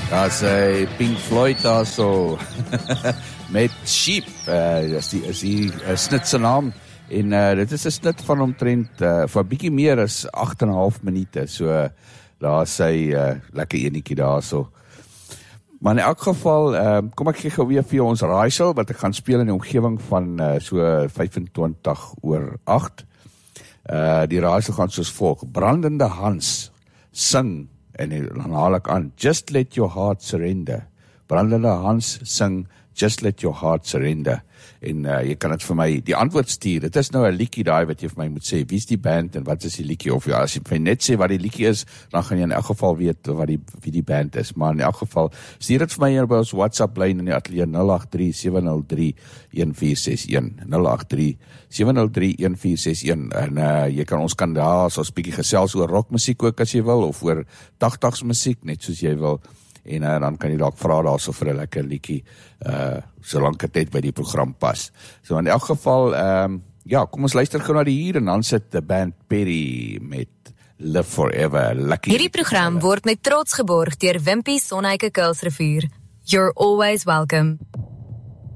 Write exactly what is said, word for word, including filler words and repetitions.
Daar is uh, Pink Floyd daar so met Sheep, uh, is die, is die uh, snit se naam, en uh, dit is 'n snit van omtrent uh, vir 'n bietjie meer as agt en 'n half minute, so uh, daar is hy uh, lekker enetjie daar so. Maar in elk geval, uh, kom ek gee gou weer vir ons raaisel, wat ek gaan speel in die omgewing van uh, so vyfentwintig oor agt. Uh, die raaisel gaan soos volg: Brandende Hans sing, en dan haal ek aan, Just Let Your Heart Surrender. Brandende Hans sing, Just Let Your Heart Surrender. En uh, jy kan het vir my die antwoord stuur. Dit is nou 'n liedjie daai wat jy vir my moet sê, wie is die band en wat is die liedjie? Of ja, as jy vir my net sê wat die liedjie is, dan gaan jy in elk geval weet wat die, wie die band is. Maar in elk geval, stuur dit vir my hier by ons WhatsApp-lyn in die ateljee nul agt drie sewe nul drie een vier ses een. nul agt drie sewe nul drie een vier ses een. En uh, jy kan ons kan daar soos bietjie gesels oor rockmusiek ook as jy wil, of oor tagtigs musiek, net soos jy wil. En uh, dan kan jy dalk vra daar so vir 'n lekker liedjie, uh, solank dit net by die program pas. So in elk geval, um, ja, kom ons luister gou na die hier, en dan sit die band Perry met Live Forever. Lucky. Hierdie program word met trots geborg deur Wimpy Sonheike Kuilsrivier. You're always welcome.